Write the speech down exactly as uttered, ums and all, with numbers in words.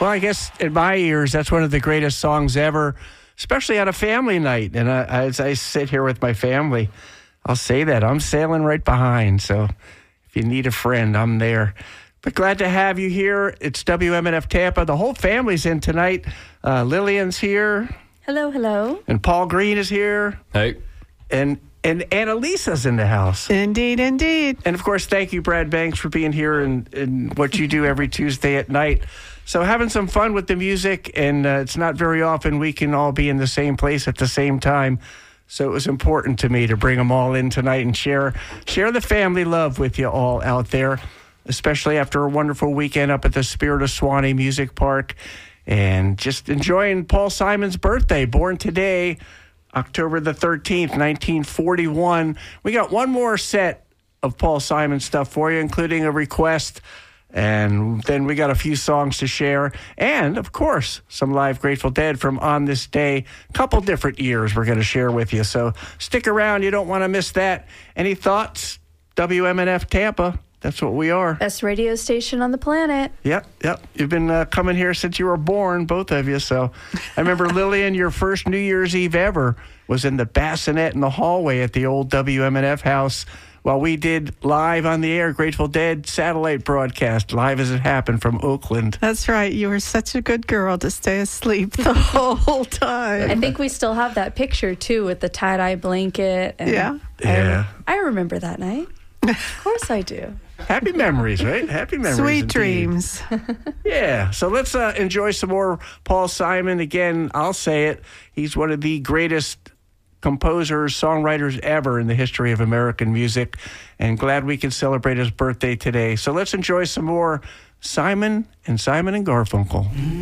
Well, I guess in my ears, that's one of the greatest songs ever, especially on a family night. And I, as I sit here with my family, I'll say that. I'm sailing right behind. So if you need a friend, I'm there. But glad to have you here. It's W M N F Tampa. The whole family's in tonight. Uh, Lillian's here. Hello, hello. And Paul Green is here. Hey. And and Annalisa's in the house. Indeed, indeed. And, of course, thank you, Brad Banks, for being here and, and what you do every Tuesday at night. So having some fun with the music, and uh, it's not very often we can all be in the same place at the same time. So it was important to me to bring them all in tonight and share share the family love with you all out there, especially after a wonderful weekend up at the Spirit of Swanee Music Park. And just enjoying Paul Simon's birthday, born today, October the thirteenth, nineteen forty-one. We got one more set of Paul Simon stuff for you, including a request. And then we got a few songs to share. And, of course, some live Grateful Dead from On This Day. A couple different years we're going to share with you. So stick around. You don't want to miss that. Any thoughts? W M N F Tampa. That's what we are. Best radio station on the planet. Yep, yep. You've been uh, coming here since you were born, both of you. So I remember, Lillian, your first New Year's Eve ever was in the bassinet in the hallway at the old W M N F house while we did live on the air Grateful Dead satellite broadcast, live as it happened from Oakland. That's right. You were such a good girl to stay asleep the whole time. I think we still have that picture, too, with the tie-dye blanket. And yeah. Yeah. I, I remember that night. Of course I do. Happy memories, right? Happy memories. Sweet indeed. dreams. Yeah. So let's uh, enjoy some more Paul Simon. Again, I'll say it. He's one of the greatest composers, songwriters ever in the history of American music. And glad we can celebrate his birthday today. So let's enjoy some more Simon and Simon and Garfunkel.